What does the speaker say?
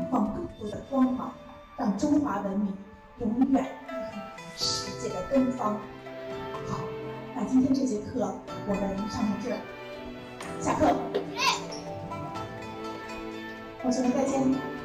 放更多的光芒，让中华文明永远世界的东方。好，那今天这节课我们上到这儿，下课，同学们再见。